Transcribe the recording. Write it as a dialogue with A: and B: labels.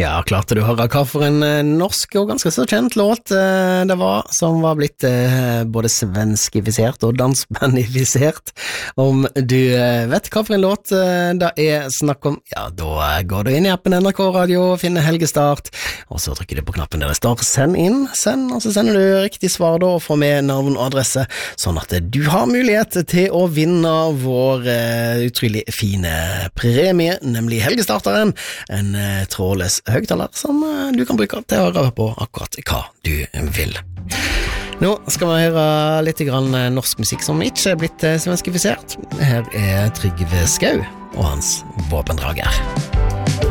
A: Ja, klarte du å høre hva for en norsk og ganske så kjent låt det var, som var blitt både svenskifisert og dansbandifisert. Om du vet hva for en låt det er snakk om, ja, da går du inn i appen NRK Radio, finner Helgestart, og så trykker du på knappen der det står send inn, og så sender du riktig svar da, og får med navn og adresse, sånn at du har mulighet til å vinne vår utrolig fine premie, nemlig Helgestarteren, en trådløs høgtaler som du kan bruke til å høre på akkurat hva du vil. Nå skal vi høre litt grann norsk musikk som ikke er blitt svenskifisert. Her er Trygve Skau og hans Våpendrager.